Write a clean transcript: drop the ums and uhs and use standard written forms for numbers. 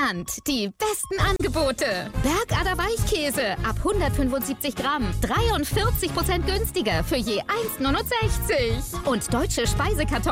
Deutschland. Die besten Angebote. Bergader Weichkäse ab 175 Gramm. 43% günstiger für je 1,69. Und deutsche Speisekartoffeln